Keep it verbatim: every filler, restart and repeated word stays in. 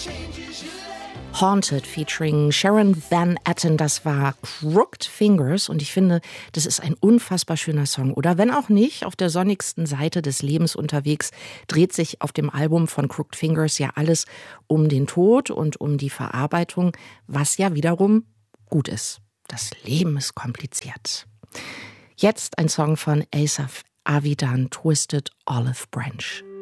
Haunted featuring Sharon Van Etten, das war Crooked Fingers und ich finde, das ist ein unfassbar schöner Song. Oder wenn auch nicht, auf der sonnigsten Seite des Lebens unterwegs dreht sich auf dem Album von Crooked Fingers ja alles um den Tod und um die Verarbeitung, was ja wiederum gut ist. Das Leben ist kompliziert. Jetzt ein Song von Asaf Avidan, Twisted Olive Branch.